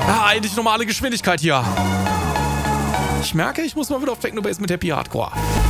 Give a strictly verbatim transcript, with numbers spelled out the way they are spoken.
Ah, endlich normale Geschwindigkeit hier. Ich merke, ich muss mal wieder auf Technobase mit Happy Hardcore.